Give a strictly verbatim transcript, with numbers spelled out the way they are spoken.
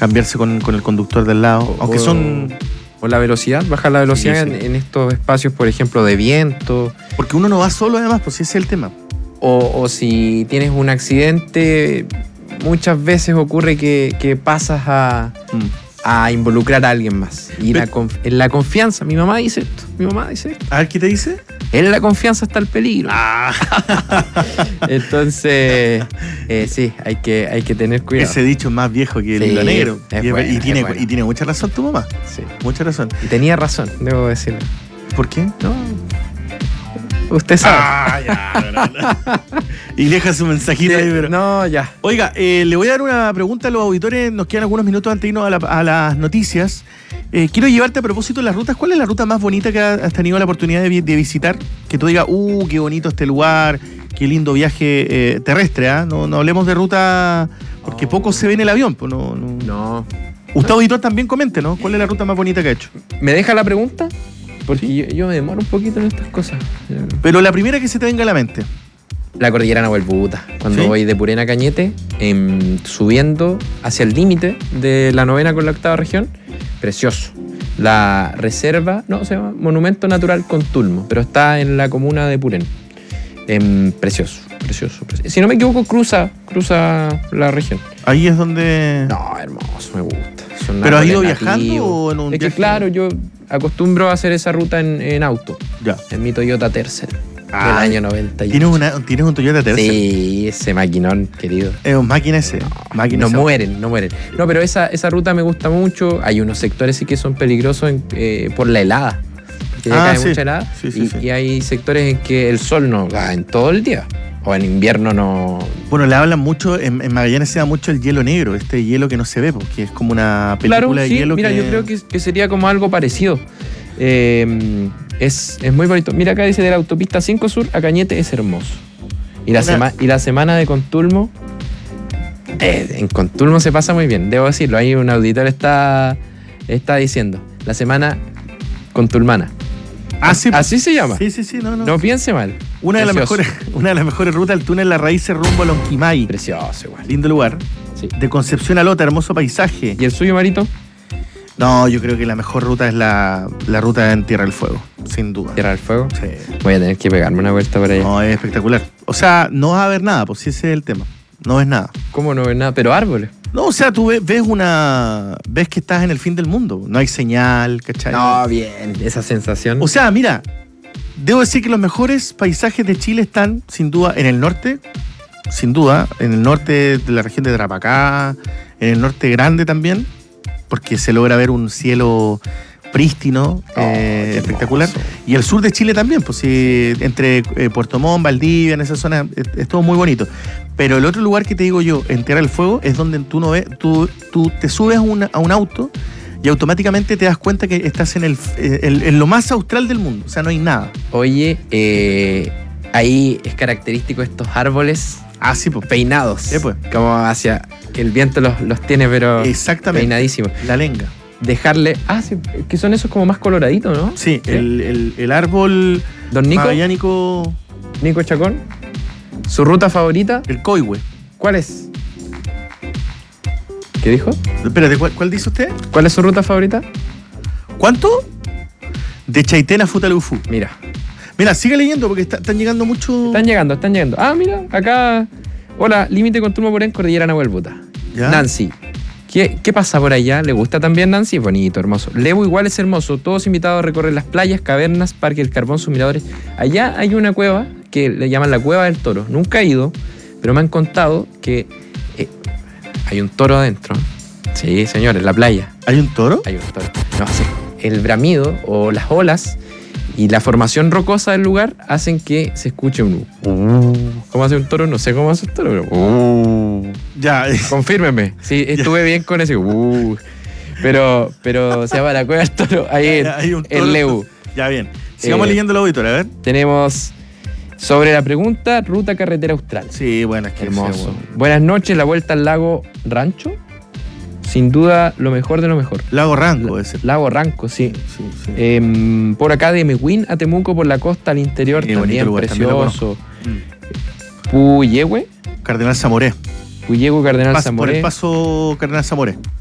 cambiarse con, con el conductor del lado, O- aunque son... O la velocidad, bajar la velocidad Sí, sí. En, en estos espacios, por ejemplo, de viento. Porque uno no va solo además, pues ese es el tema. O, o si tienes un accidente, muchas veces ocurre que, que pasas a, Mm. a involucrar a alguien más. Y la, Pero- conf- en la confianza, mi mamá dice esto, mi mamá dice esto. A ver, ¿qué te dice? En la confianza está el peligro. Ah, Entonces, eh, sí, hay que, hay que tener cuidado. ese dicho es más viejo que el Sí, hilo negro. es y, es- bueno, y tiene, es bueno. y tiene mucha razón tu mamá. Sí. Mucha razón. Y tenía razón, debo decirlo. ¿Por qué? No, usted sabe. Ah, ya, no, no. Y deja su mensajito ahí, pero... No, ya. Oiga, eh, le voy a dar una pregunta a los auditores. Nos quedan algunos minutos antes de irnos a, la- a las noticias. Eh, quiero llevarte a propósito de las rutas. ¿Cuál es la ruta más bonita que ha- has tenido la oportunidad de, vi- de visitar? Que tú digas, uh, qué bonito este lugar, qué lindo viaje eh, terrestre, ¿ah? No, no hablemos de ruta, porque Oh. poco se ve en el avión. Pues no, no. No. Usted, auditor, también comente, ¿no? ¿Cuál es la ruta más bonita que ha hecho? ¿Me deja la pregunta? Porque yo, yo me demoro un poquito en estas cosas. Pero la primera que se te venga a la mente. La cordillera Nahuelbuta. Cuando ¿Sí? voy de Purén a Cañete, em, subiendo hacia el límite de la novena con la octava región, precioso. La reserva, no, se llama Monumento Natural Contulmo, pero está en la comuna de Purén. Em, precioso, precioso, precioso. Si no me equivoco, cruza, cruza la región. Ahí es donde... No, hermoso, me gusta. Son ¿Pero has árboles ido viajando nativos. o en un Es que viaje? claro, yo acostumbro a hacer esa ruta en, en auto, Ya. en mi Toyota Tercel, Ah, del año noventa y ocho. ¿Tienes, una, ¿Tienes un Toyota Tercel? Sí, ese maquinón, querido. Es un máquina ese. máquina No ese. mueren, no mueren. No, pero esa, esa ruta me gusta mucho. Hay unos sectores sí que son peligrosos en- eh, por la helada. Que Ah, cae sí. mucha helada. Sí, sí, y, sí. y hay sectores en que el sol no da en todo el día. O en invierno no. Bueno, le hablan mucho, en, en Magallanes se da mucho el hielo negro, este hielo que no se ve, porque es como una película Claro, de sí, hielo mira, que... yo creo que, que sería como algo parecido. Eh, es, es muy bonito. Mira acá dice de la autopista cinco Sur a Cañete es hermoso. Y la, Una- sema- y la semana de Contulmo, eh, en Contulmo se pasa muy bien, debo decirlo. Ahí un auditor está, está diciendo, la semana contulmana. Ah, sí, Así se llama. Sí, sí, sí, no, no. No piense mal. una, de las Precioso. mejores, una de las mejores rutas, el túnel La Raíces rumbo a Lonquimay. Precioso igual. Lindo lugar. Sí. De Concepción a Lota, hermoso paisaje. ¿Y el suyo, Marito? No, yo creo que la mejor ruta es la, la ruta en Tierra del Fuego, sin duda. Tierra del Fuego. Sí. Voy a tener que pegarme una vuelta por allá. No, es espectacular. O sea, no vas a ver nada, pues si ese es el tema. No ves nada. ¿Cómo no ves nada? Pero árboles. No, o sea, tú ves, ves una... Ves que estás en el fin del mundo. No hay señal, ¿cachai? No, bien. Esa sensación. O sea, mira, debo decir que los mejores paisajes de Chile están, sin duda, en el norte, sin duda, en el norte de la región de Tarapacá, en el norte grande también, porque se logra ver un cielo prístino, Oh, eh, qué espectacular. hermoso. Y el sur de Chile también, pues sí, entre eh, Puerto Montt, Valdivia, en esa zona, es, es todo muy bonito. Pero el otro lugar que te digo yo, en Tierra del Fuego, es donde tú no ves, tú, tú te subes a, una- a un auto y automáticamente te das cuenta que estás en, el, en, en lo más austral del mundo. O sea, no hay nada. Oye, eh, ahí es característico estos árboles Ah, sí, pues. peinados. Sí, pues. Como hacia. Que el viento los, los tiene, pero. Exactamente. Peinadísimos. La lenga. Dejarle. Ah, sí, que son esos como más coloraditos, ¿no? Sí, El, el, el árbol Don Nico, magallánico, Nico Chacón. Su ruta favorita, el coihue. ¿cuál es? ¿Qué dijo? Espérate, ¿cuál, cuál dice usted? ¿Cuál es su ruta favorita? ¿Cuánto? De Chaitén a Futalufú. Mira, Mira, sigue leyendo porque está- están llegando muchos... están llegando, están llegando. Ah, mira, acá. Hola, límite con Turmo Porén, Cordillera Nahuelbuta. ¿Ya? Nancy. ¿Qué, ¿Qué pasa por allá? ¿Le gusta también Nancy? Bonito, hermoso. Levo igual es hermoso. Todos invitados a recorrer las playas, cavernas, Parque del Carbón, sus miradores. Allá hay una cueva que le llaman la Cueva del Toro. Nunca he ido, pero me han contado que eh, hay un toro adentro. Sí, señores, la playa. ¿Hay un toro? Hay un toro. No, sí. El bramido o las olas y la formación rocosa del lugar hacen que se escuche un... ¿Cómo hace un toro? No sé cómo hace un toro, pero... Ya. Confírmeme. Sí, estuve bien con ese. Uh. Pero, pero se llama la Cueva del Toro. Ahí en, Hay un toro. en Leu. Ya, bien. Sigamos Eh, leyendo la auditora, a ver. Tenemos sobre la pregunta, ruta carretera austral. Sí, bueno, es que... Hermoso. sí, bueno. Buenas noches, la vuelta al lago Rancho. Sin duda, lo mejor de lo mejor. Lago Ranco ese. Lago Ranco, sí. Sí, sí. Em, por acá de Mehuín a Temuco, por la costa al interior, Sí, también bonito lugar, también lo precioso. Mm. Puyehue, Cardenal Zamoré. Puyehue, Cardenal Pas- por el Zamoré. paso Cardenal Zamoré.